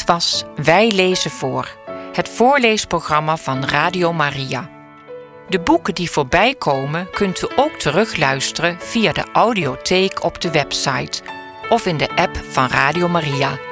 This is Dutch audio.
was Wij lezen voor, het voorleesprogramma van Radio Maria. De boeken die voorbij komen kunt u ook terugluisteren via de audiotheek op de website of in de app van Radio Maria.